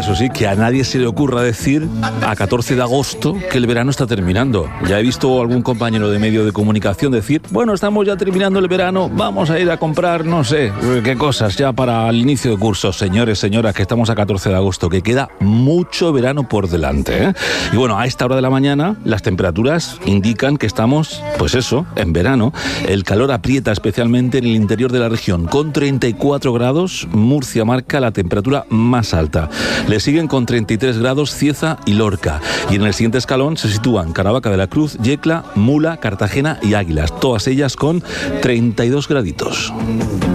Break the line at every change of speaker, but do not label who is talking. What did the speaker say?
Eso sí, que a nadie se le ocurra decir a 14 de agosto que el verano está terminando. Ya he visto algún compañero de medio de comunicación decir, bueno, estamos ya terminando el verano, vamos a ir a comprar, no sé, qué cosas ya para el inicio de curso. Señores, señoras, que estamos a 14 de agosto, que queda mucho verano por delante, ¿eh? Y bueno, a esta hora de la mañana las temperaturas indican que estamos, pues eso, en verano. El calor aprieta especialmente en el interior de la región. Con 34 grados, Murcia marca la temperatura más alta. Le siguen con 33 grados Cieza y Lorca. Y en el siguiente escalón se sitúan Caravaca de la Cruz, Yecla, Mula, Cartagena y Águilas. Todas ellas con 32 graditos.